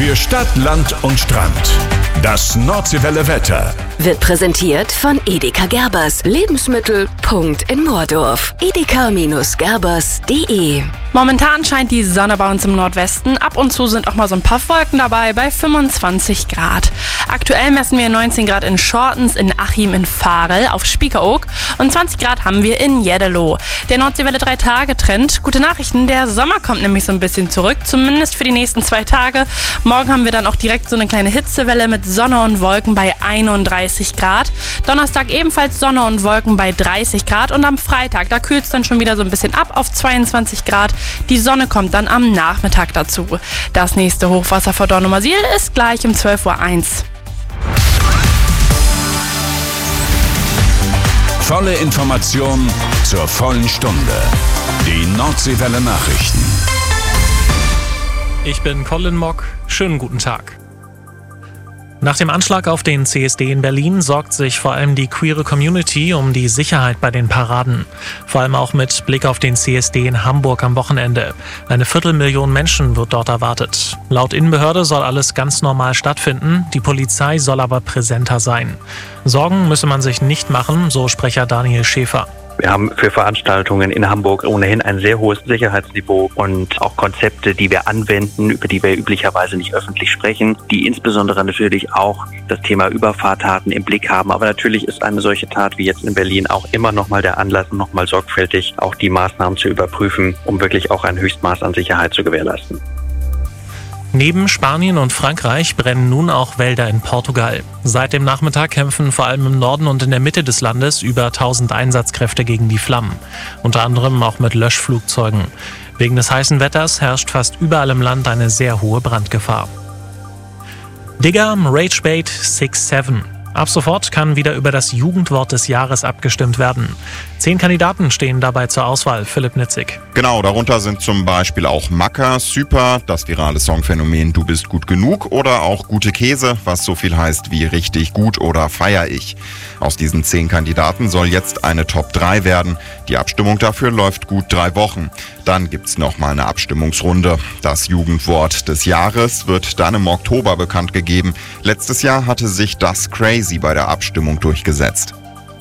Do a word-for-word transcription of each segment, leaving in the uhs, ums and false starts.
Für Stadt, Land und Strand. Das Nordseewelle Wetter wird präsentiert von Edeka Gerbers. Lebensmittel. Punkt in Moordorf. edeka Gerbers punkt de. Momentan scheint die Sonne bei uns im Nordwesten. Ab und zu sind auch mal so ein paar Wolken dabei bei fünfundzwanzig Grad. Aktuell messen wir neunzehn Grad in Schortens, in Achim, in Varel, auf Spiekeroog und zwanzig Grad haben wir in Jeddelo. Der Nordseewelle drei Tage Trend. Gute Nachrichten, der Sommer kommt nämlich so ein bisschen zurück, zumindest für die nächsten zwei Tage. Morgen haben wir dann auch direkt so eine kleine Hitzewelle mit Sonne und Wolken bei einunddreißig Grad. Donnerstag ebenfalls Sonne und Wolken bei dreißig Grad und am Freitag, da kühlt es dann schon wieder so ein bisschen ab auf zweiundzwanzig Grad. Die Sonne kommt dann am Nachmittag dazu. Das nächste Hochwasser vor Dornumersiel ist gleich um zwölf Uhr eins. Volle Information zur vollen Stunde. Die Nordseewelle Nachrichten. Ich bin Colin Mock. Schönen guten Tag. Nach dem Anschlag auf den C S D in Berlin sorgt sich vor allem die queere Community um die Sicherheit bei den Paraden. Vor allem auch mit Blick auf den C S D in Hamburg am Wochenende. Eine Viertelmillion Menschen wird dort erwartet. Laut Innenbehörde soll alles ganz normal stattfinden, die Polizei soll aber präsenter sein. Sorgen müsse man sich nicht machen, so Sprecher Daniel Schäfer. Wir haben für Veranstaltungen in Hamburg ohnehin ein sehr hohes Sicherheitsniveau und auch Konzepte, die wir anwenden, über die wir üblicherweise nicht öffentlich sprechen, die insbesondere natürlich auch das Thema Überfahrttaten im Blick haben. Aber natürlich ist eine solche Tat wie jetzt in Berlin auch immer nochmal der Anlass, nochmal sorgfältig auch die Maßnahmen zu überprüfen, um wirklich auch ein Höchstmaß an Sicherheit zu gewährleisten. Neben Spanien und Frankreich brennen nun auch Wälder in Portugal. Seit dem Nachmittag kämpfen vor allem im Norden und in der Mitte des Landes über tausend Einsatzkräfte gegen die Flammen. Unter anderem auch mit Löschflugzeugen. Wegen des heißen Wetters herrscht fast überall im Land eine sehr hohe Brandgefahr. Digger, Ragebait sechs sieben. Ab sofort kann wieder über das Jugendwort des Jahres abgestimmt werden. Zehn Kandidaten stehen dabei zur Auswahl. Philipp Nitzig. Genau, darunter sind zum Beispiel auch Macker, Super, das virale Songphänomen Du bist gut genug oder auch Gute Käse, was so viel heißt wie richtig gut oder feier ich. Aus diesen zehn Kandidaten soll jetzt eine Top drei werden. Die Abstimmung dafür läuft gut drei Wochen. Dann gibt's noch mal eine Abstimmungsrunde. Das Jugendwort des Jahres wird dann im Oktober bekannt gegeben. Letztes Jahr hatte sich das Crazy bei der Abstimmung durchgesetzt.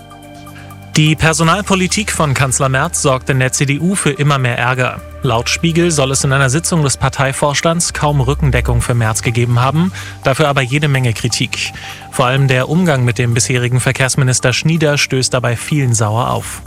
Die Personalpolitik von Kanzler Merz sorgt in der C D U für immer mehr Ärger. Laut Spiegel soll es in einer Sitzung des Parteivorstands kaum Rückendeckung für Merz gegeben haben, dafür aber jede Menge Kritik. Vor allem der Umgang mit dem bisherigen Verkehrsminister Schnieder stößt dabei vielen sauer auf.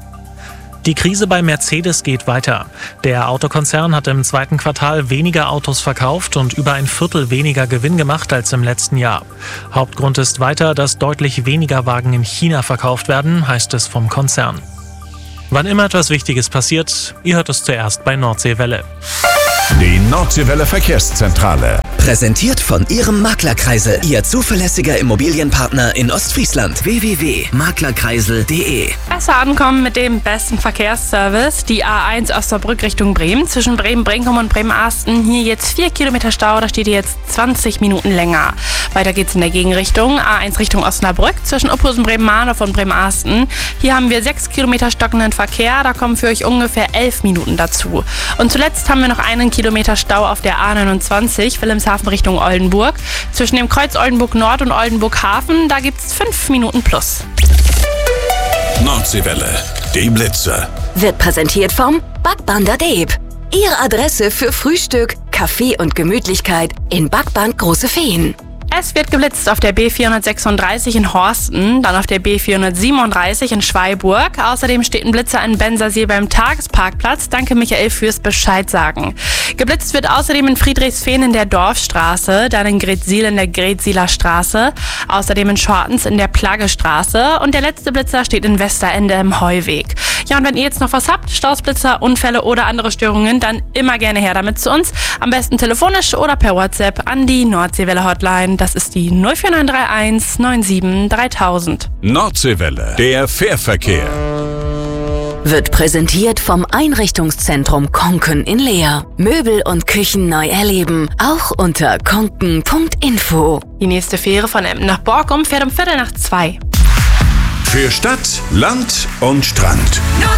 Die Krise bei Mercedes geht weiter. Der Autokonzern hat im zweiten Quartal weniger Autos verkauft und über ein Viertel weniger Gewinn gemacht als im letzten Jahr. Hauptgrund ist weiter, dass deutlich weniger Wagen in China verkauft werden, heißt es vom Konzern. Wann immer etwas Wichtiges passiert, ihr hört es zuerst bei Nordseewelle. Die Nordseewelle Verkehrszentrale. Präsentiert von Ihrem Maklerkreisel, Ihr zuverlässiger Immobilienpartner in Ostfriesland. w w w punkt maklerkreisel punkt de. Besser ankommen mit dem besten Verkehrsservice. Die A eins Osnabrück Richtung Bremen. Zwischen Bremen-Brinkum und Bremen-Asten. Hier jetzt vier Kilometer Stau, da steht ihr jetzt zwanzig Minuten länger. Weiter geht's in der Gegenrichtung. A eins Richtung Osnabrück. Zwischen Uphusen, Bremen-Mahnhof und Bremen-Asten. Hier haben wir sechs Kilometer stockenden Verkehr. Da kommen für euch ungefähr elf Minuten dazu. Und zuletzt haben wir noch einen Kilometer Stau auf der A neunundzwanzig, Wilhelmshaven Richtung Oldenburg. Zwischen dem Kreuz Oldenburg Nord und Oldenburg Hafen, da gibt's fünf Minuten plus. Nordseewelle, die Blitzer. Wird präsentiert vom Backbander Deeb. Ihre Adresse für Frühstück, Kaffee und Gemütlichkeit in Backband Große Feen. Es wird geblitzt auf der B vierhundertsechsunddreißig in Horsten, dann auf der B vierhundertsiebenunddreißig in Schweiburg. Außerdem steht ein Blitzer in Bensersiel beim Tagesparkplatz. Danke Michael fürs Bescheid sagen. Geblitzt wird außerdem in Friedrichsfehn in der Dorfstraße, dann in Gretsiel in der Gretsieler Straße, außerdem in Schortens in der Plaggestraße und der letzte Blitzer steht in Westerende im Heuweg. Ja, und wenn ihr jetzt noch was habt, Staus, Blitzer, Unfälle oder andere Störungen, dann immer gerne her damit zu uns. Am besten telefonisch oder per WhatsApp an die Nordseewelle Hotline. Das ist die null vier neun drei eins neun sieben dreitausend. Nordseewelle, der Fährverkehr. Wird präsentiert vom Einrichtungszentrum Konken in Leer. Möbel und Küchen neu erleben, auch unter konken punkt info. Die nächste Fähre von Emden nach Borkum fährt um Viertel nach zwei. Für Stadt, Land und Strand.